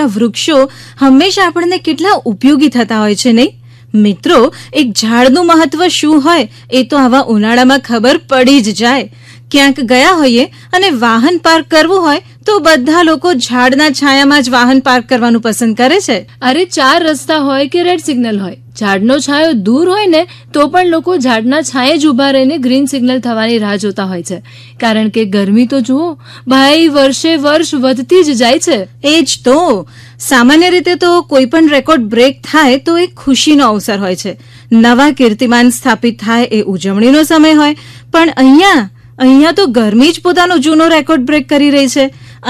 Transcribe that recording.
મોટા વૃક્ષો હંમેશા આપણને કેટલા ઉપયોગી થતા હોય છે, નહીં? મિત્રો, એક ઝાડનું મહત્વ શું હોય એ તો આવા ઉનાળામાં ખબર પડી જ જાય. ક્યાંક ગયા હોઈએ અને વાહન પાર્ક કરવું હોય તો બધા લોકો ઝાડના છાયામાં જ વાહન પાર્ક કરવાનું પસંદ કરે છે. અરે 4 રસ્તા હોય કે રેડ સિગ્નલ હોય, ઝાડનો છાંયો દૂર હોય ને તો પણ લોકો ઝાડના છાંયે જ ઉભા રહીને ગ્રીન સિગ્નલ થવાની રાહ જોતા હોય છે. કારણ કે ગરમી તો જુઓ ભાઈ, વર્ષે વર્ષ વધતી જ જાય છે. એ જ તો. સામાન્ય રીતે તો કોઈ પણ રેકોર્ડ બ્રેક થાય તો એ ખુશીનો અવસર હોય છે. નવા કીર્તિમાન સ્થાપિત થાય એ ઉજવણીનો સમય હોય. પણ અહીંયા તો ગરમી જ પોતાનો જૂનો રેકોર્ડ બ્રેક કરી રહી છે.